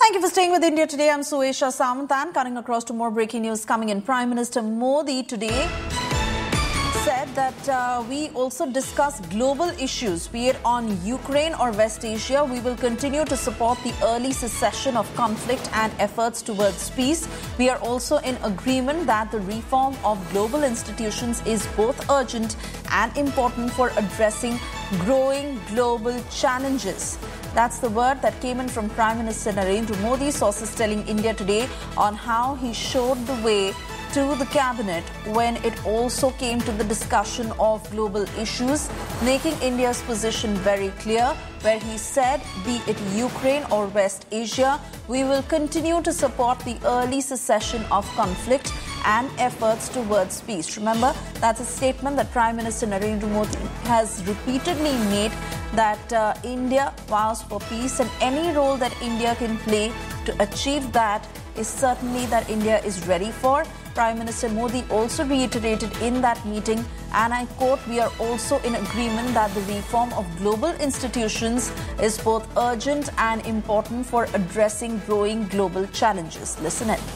Thank you for staying with India Today. I'm Suesha Samantan. Cutting across to more breaking news coming in. Prime Minister Modi today said that we also discuss global issues, be it on Ukraine or West Asia. We will continue to support the early cessation of conflict and efforts towards peace. We are also in agreement that the reform of global institutions is both urgent and important for addressing growing global challenges. That's the word that came in from Prime Minister Narendra Modi. Sources telling India Today on how he showed the way to the cabinet when it also came to the discussion of global issues, making India's position very clear, where he said, be it Ukraine or West Asia, we will continue to support the early cessation of conflict and efforts towards peace. Remember, that's a statement that Prime Minister Narendra Modi has repeatedly made, that India vows for peace, and any role that India can play to achieve that is certainly that India is ready for. Prime Minister Modi also reiterated in that meeting, and I quote, we are also in agreement that the reform of global institutions is both urgent and important for addressing growing global challenges. Listen in.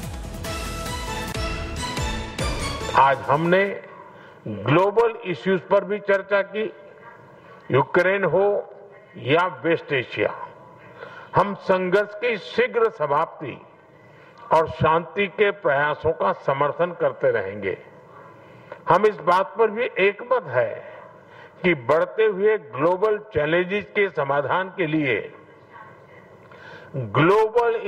आज हमने global issues पर भी चर्चा की, Ukraine हो या waste Asia. हम संघर्ष की शीघ्र समाप्ति और शांति के प्रयासों का समर्थन करते रहेंगे। हम इस बात पर भी एकमत है कि बढ़ते हुए ग्लोबल चैलेंजेस के समाधान के लिए ग्लोबल